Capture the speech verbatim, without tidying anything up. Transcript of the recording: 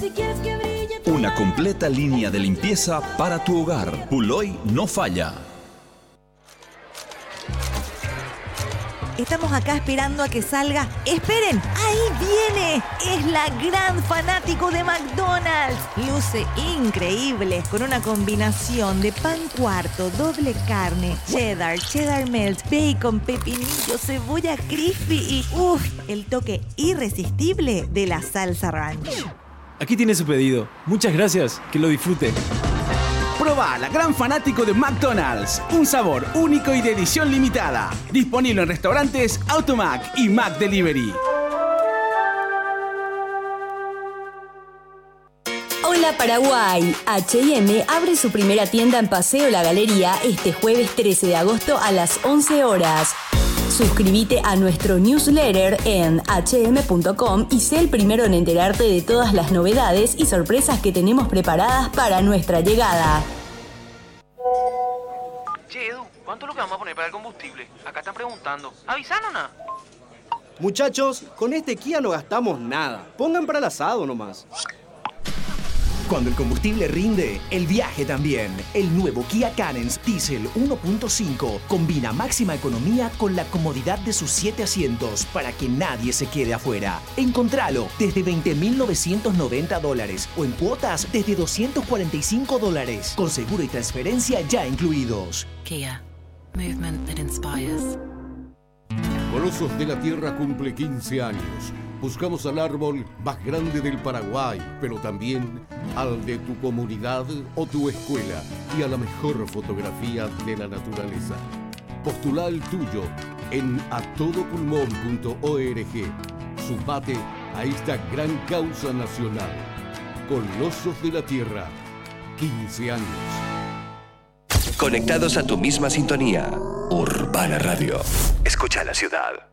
Una completa línea de limpieza para tu hogar. Puloy no falla. Estamos acá esperando a que salga. ¡Esperen! ¡Ahí viene! Es la gran fanático de McDonald's. Luce increíble, con una combinación de pan cuarto, doble carne, cheddar, cheddar melt, bacon, pepinillo, cebolla crispy y ¡uff! El toque irresistible de la salsa ranch. Aquí tiene su pedido. Muchas gracias. Que lo disfrute. Proba la gran fanático de McDonald's. Un sabor único y de edición limitada. Disponible en restaurantes Automac y Mac Delivery. Hola Paraguay. H y M abre su primera tienda en Paseo La Galería este jueves trece de agosto a las once horas. Suscríbete a nuestro newsletter en hache eme punto com y sé el primero en enterarte de todas las novedades y sorpresas que tenemos preparadas para nuestra llegada. Che, Edu, ¿cuánto es lo que vamos a poner para el combustible? Acá están preguntando. ¿Avisaron nada? Muchachos, con este Kia no gastamos nada. Pongan para el asado nomás. Cuando el combustible rinde, el viaje también. El nuevo Kia Carens Diesel uno punto cinco combina máxima economía con la comodidad de sus siete asientos para que nadie se quede afuera. Encontralo desde veinte mil novecientos noventa dólares o en cuotas desde doscientos cuarenta y cinco dólares, con seguro y transferencia ya incluidos. Kia. Movement that inspires. Colosos de la Tierra cumple quince años. Buscamos al árbol más grande del Paraguay, pero también al de tu comunidad o tu escuela y a la mejor fotografía de la naturaleza. Postula el tuyo en a todo pulmón punto org. Sumate a esta gran causa nacional. Colosos de la Tierra, quince años. Conectados a tu misma sintonía. Urbana Radio. Escucha la ciudad.